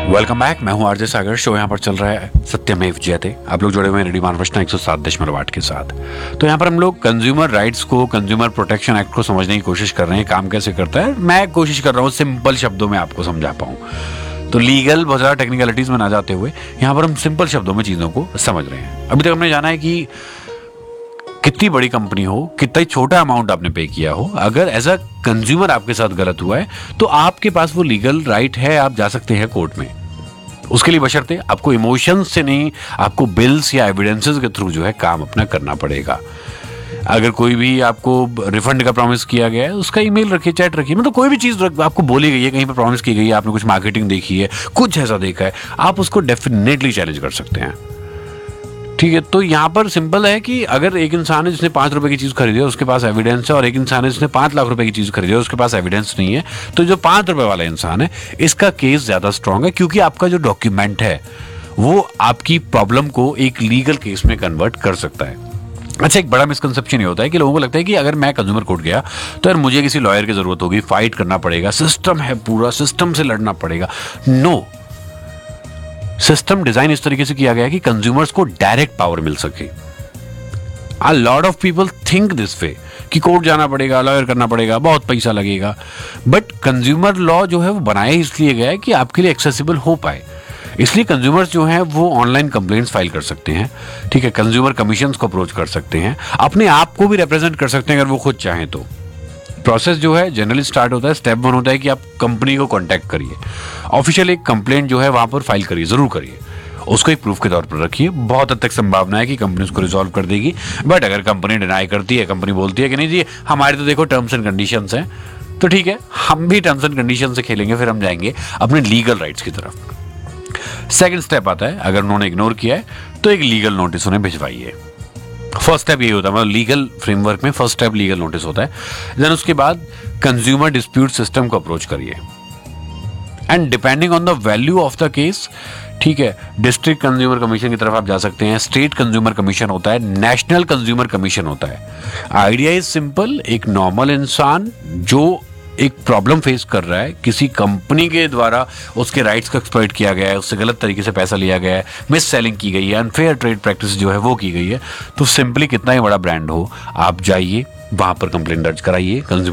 Welcome back. मैं हूं RJ सागर। Show यहाँ पर चल रहा है सत्यमेव जयते। आप लोग जुड़े हुए हैं रेडियो मानवष्णा 107.8 के साथ। तो यहाँ पर हम लोग कंज्यूमर राइट्स को, कंज्यूमर प्रोटेक्शन एक्ट को समझने की कोशिश कर रहे हैं। काम कैसे करता है मैं कोशिश कर रहा हूँ सिंपल शब्दों में आपको समझा पाऊँ। तो लीगल बहुत ज़्यादा टेक्निकलिटीज में ना जाते हुए यहाँ पर हम सिंपल शब्दों में चीज़ों को समझ रहे हैं। अभी तक हमने जाना है कि कितनी बड़ी कंपनी हो, कितना ही छोटा अमाउंट आपने पे किया हो, अगर एज अ कंज्यूमर आपके साथ गलत हुआ है तो आपके पास वो लीगल राइट है, आप जा सकते हैं कोर्ट में। उसके लिए बशर्ते आपको इमोशंस से नहीं, आपको बिल्स या एविडेंसेस के थ्रू जो है काम अपना करना पड़ेगा। अगर कोई भी आपको रिफंड का प्रॉमिस किया गया है, उसका ईमेल रखिए, चैट रखिए, मतलब कोई भी चीज़ आपको बोली गई है, कहीं पर प्रॉमिस की गई है, आपने कुछ मार्केटिंग देखी है, कुछ ऐसा देखा है, आप उसको डेफिनेटली चैलेंज कर सकते हैं। ठीक है, तो यहाँ पर सिंपल है कि अगर एक इंसान है जिसने 5 रुपए की चीज़ खरीदी है, उसके पास एविडेंस है, और एक इंसान है जिसने 5 लाख रुपए की चीज़ खरीदी है, उसके पास एविडेंस नहीं है, तो जो 5 रुपए वाला इंसान है इसका केस ज़्यादा स्ट्रांग है, क्योंकि आपका जो डॉक्यूमेंट है वो आपकी प्रॉब्लम को एक लीगल केस में कन्वर्ट कर सकता है। अच्छा, एक बड़ा मिसकंसेप्शन ये होता है कि लोगों को लगता है कि अगर मैं कंज्यूमर कोर्ट गया तो यार मुझे किसी लॉयर की जरूरत होगी, फाइट करना पड़ेगा, सिस्टम है, पूरा सिस्टम से लड़ना पड़ेगा। नो, सिस्टम डिजाइन इस तरीके से किया गया है कि कंज्यूमर्स को डायरेक्ट पावर मिल सके। A lot of people think this way कि कोर्ट जाना पड़ेगा, लॉयर करना पड़ेगा, बहुत पैसा लगेगा। बट कंज्यूमर लॉ जो है वो बनाया इसलिए गया है कि आपके लिए एक्सेसिबल हो पाए। इसलिए कंज्यूमर्स जो हैं वो ऑनलाइन कंप्लेंट्स फाइल कर सकते हैं, ठीक है, कंज्यूमर कमीशंस को अप्रोच कर सकते हैं, अपने आप को भी रिप्रेजेंट कर सकते हैं अगर वो खुद चाहें तो। प्रोसेस जो है जनरली स्टार्ट होता है, स्टेप 1 होता है कि आप कंपनी को कांटेक्ट करिए, ऑफिशियल एक कंप्लेंट जो है वहां पर फाइल करिए, जरूर करिए, उसको एक प्रूफ के तौर पर रखिए। बहुत हद तक संभावना है कि कंपनी उसको रिजॉल्व कर देगी। बट अगर कंपनी डिनाई करती है, कंपनी बोलती है कि नहीं जी हमारे तो देखो टर्म्स एंड कंडीशंस हैं, तो ठीक है, हम भी टर्म्स एंड कंडीशन से खेलेंगे, फिर हम जाएंगे अपने लीगल राइट्स की तरफ। सेकेंड स्टेप आता है, अगर उन्होंने इग्नोर किया है तो एक लीगल नोटिस उन्हें भिजवाइए। फर्स्ट स्टेप यही होता है, मतलब लीगल फ्रेमवर्क में फर्स्ट स्टेप लीगल नोटिस होता है। देन उसके बाद कंज्यूमर डिस्प्यूट सिस्टम को अप्रोच करिए, and depending on the value of the case, ठीक है, डिस्ट्रिक्ट कंज्यूमर कमीशन की तरफ आप जा सकते हैं, स्टेट कंज्यूमर कमीशन होता है, नेशनल कंज्यूमर कमीशन होता है। आइडिया इज सिंपल, एक नॉर्मल इंसान जो एक प्रॉब्लम फेस कर रहा है, किसी कंपनी के द्वारा उसके राइट्स को एक्सप्लॉइट किया गया है, उससे गलत तरीके से पैसा लिया गया है, मिस सेलिंग की गई है, अनफेयर ट्रेड प्रैक्टिस जो है वो की गई है, तो सिंपली कितना ही बड़ा ब्रांड हो, आप जाइए वहां पर कंप्लेंट दर्ज कराइए।